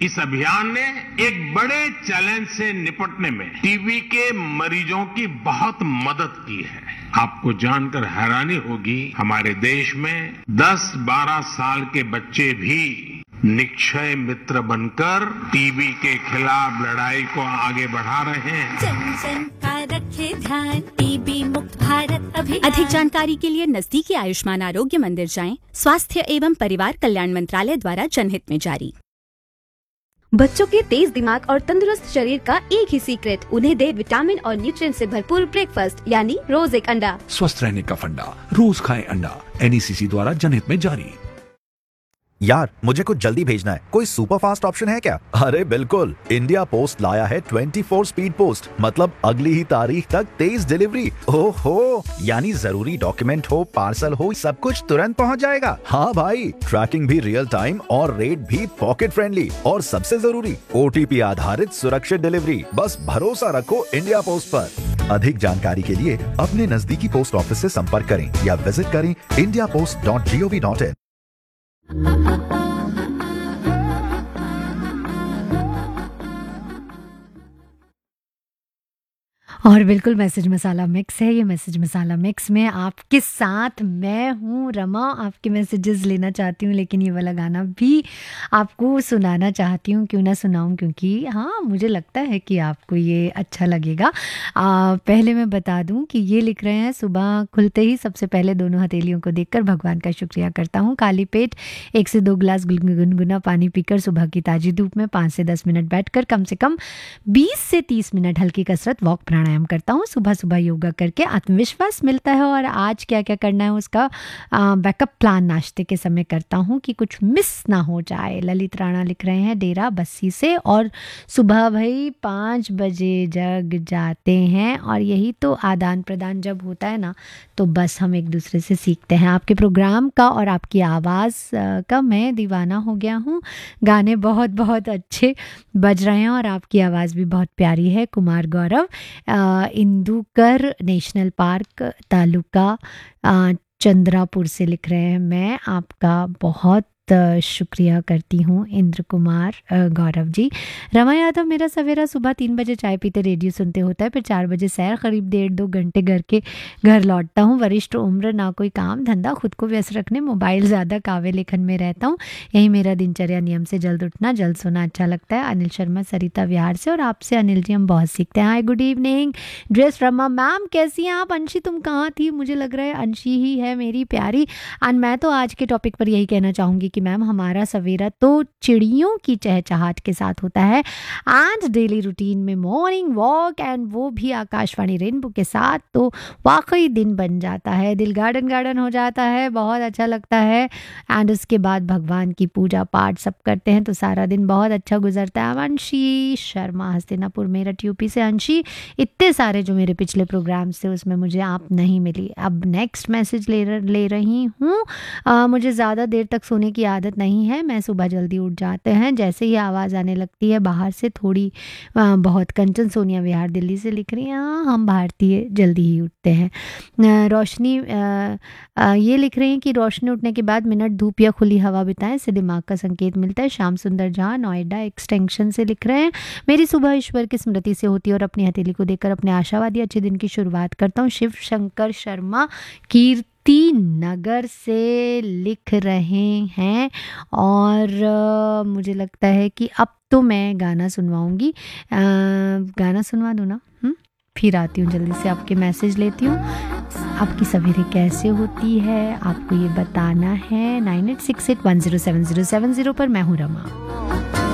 इस अभियान ने एक बड़े चैलेंज से निपटने में टीबी के मरीजों की बहुत मदद की है। आपको जानकर हैरानी होगी, हमारे देश में 10-12 साल के बच्चे भी निक्षय मित्र बनकर टीबी के खिलाफ लड़ाई को आगे बढ़ा रहे हैं। जन जन का रखे ध्यान, टीबी मुक्त भारत अभियान। अधिक जानकारी के लिए नजदीकी आयुष्मान आरोग्य मंदिर जाएं। स्वास्थ्य एवं परिवार कल्याण मंत्रालय द्वारा जनहित में जारी। बच्चों के तेज दिमाग और तंदुरुस्त शरीर का एक ही सीक्रेट, उन्हें दे विटामिन और न्यूट्रिएंट से भरपूर ब्रेकफास्ट, यानी रोज एक अंडा। स्वस्थ रहने का फंडा, रोज खाएं अंडा। NECC द्वारा जनहित में जारी। यार, मुझे कुछ जल्दी भेजना है, कोई सुपर फास्ट ऑप्शन है क्या? अरे बिल्कुल, इंडिया पोस्ट लाया है 24 स्पीड पोस्ट, मतलब अगली ही तारीख तक तेज डिलीवरी। ओहो, यानी जरूरी डॉक्यूमेंट हो, पार्सल हो, सब कुछ तुरंत पहुंच जाएगा। हाँ भाई, ट्रैकिंग भी रियल टाइम और रेट भी पॉकेट फ्रेंडली, और सबसे जरूरी OTP आधारित सुरक्षित डिलीवरी। बस भरोसा रखो इंडिया पोस्ट पर। अधिक जानकारी के लिए अपने नजदीकी पोस्ट ऑफिस से संपर्क करें या विजिट करें indiapost.gov.in। और बिल्कुल मैसेज मसाला मिक्स है। ये मैसेज मसाला मिक्स में आपके साथ मैं हूँ रमा। आपके मैसेजेस लेना चाहती हूँ, लेकिन ये वाला गाना भी आपको सुनाना चाहती हूँ। क्यों ना सुनाऊँ, क्योंकि हाँ, मुझे लगता है कि आपको ये अच्छा लगेगा। पहले मैं बता दूँ कि ये लिख रहे हैं, सुबह खुलते ही सबसे पहले दोनों हथेलियों को देखकर भगवान का शुक्रिया करता हूँ। खाली पेट 1 से 2 गिलास गुनगुना पानी पीकर सुबह की ताज़ी धूप में 5 से 10 मिनट बैठकर कम से कम 20 से 30 मिनट हल्की कसरत, वॉक, प्राणायाम करता हूँ। सुबह सुबह योगा करके आत्मविश्वास मिलता है। और आज क्या क्या करना है उसका बैकअप प्लान नाश्ते के समय करता हूँ कि कुछ मिस ना हो जाए। ललित राणा लिख रहे हैं डेरा बस्सी से, और सुबह भाई 5 बजे जग जाते हैं। और यही तो आदान प्रदान जब होता है ना, तो बस हम एक दूसरे से सीखते हैं। आपके प्रोग्राम का और आपकी आवाज़ का मैं दीवाना हो गया हूँ। गाने बहुत बहुत अच्छे बज रहे हैं और आपकी आवाज़ भी बहुत प्यारी है। कुमार गौरव, इंदुकर नेशनल पार्क, तालुका चंद्रापुर से लिख रहे हैं। मैं आपका बहुत शुक्रिया करती हूँ इंद्र कुमार गौरव जी। रमा यादव, मेरा सवेरा सुबह 3 बजे चाय पीते रेडियो सुनते होता है, फिर 4 बजे सैर, करीब 1.5-2 घंटे घर लौटता हूँ। वरिष्ठ उम्र, ना कोई काम धंधा, खुद को व्यस्त रखने, मोबाइल ज़्यादा, काव्य लेखन में रहता हूँ। यही मेरा दिनचर्या नियम से जल्द उठना, जल्द सोना अच्छा लगता है। अनिल शर्मा, सरिता विहार से। और आपसे अनिल जी हम बहुत सीखते हैं। हाय, good evening dress Rama ma'am, कैसी हैं आप? अंशी, तुम कहाँ थी? मुझे लग रहा है अंशी ही है मेरी प्यारी। एंड मैं तो आज के टॉपिक पर यही कहना चाहूँगी कि मैम, हमारा सवेरा तो चिड़ियों की चहचहाट के साथ होता है, एंड डेली रूटीन में मॉर्निंग वॉक, एंड वो भी आकाशवाणी रेनबो के साथ, तो वाकई दिन बन जाता है, दिल गार्डन हो जाता है, बहुत अच्छा लगता है। एंड उसके बाद भगवान की पूजा पाठ सब करते हैं, तो सारा दिन बहुत अच्छा गुजरता है। अंशी शर्मा, हस्तिनापुर मेरठ यूपी से। अंशी, इतने सारे जो मेरे पिछले प्रोग्राम से उसमें मुझे आप नहीं मिली। अब नेक्स्ट मैसेज ले रही हूँ। मुझे ज़्यादा देर तक सोने की आदत नहीं है, मैं सुबह जल्दी उठ जाते हैं, जैसे ही आवाज़ आने लगती है बाहर से थोड़ी बहुत। कंचन सोनिया विहार दिल्ली से लिख रही हैं, हम भारतीय जल्दी ही उठते हैं। रोशनी ये लिख रही हैं कि रोशनी उठने के बाद मिनट धूप या खुली हवा बिताएं, इससे दिमाग का संकेत मिलता है। श्याम सुंदर झा, नोएडा एक्सटेंशन से लिख रहे हैं, मेरी सुबह ईश्वर की स्मृति से होती है और अपनी हथेली को देखकर अपने आशावादी अच्छे दिन की शुरुआत करता हूँ। शिव शंकर शर्मा कीर्ति नगर से लिख रहे हैं, और मुझे लगता है कि अब तो मैं गाना सुनवाऊंगी। गाना सुनवा दूँ ना? फिर आती हूँ, जल्दी से आपके मैसेज लेती हूँ। आपकी सवेरे कैसे होती है, आपको ये बताना है। 9868107070 पर। मैं हूँ रमा।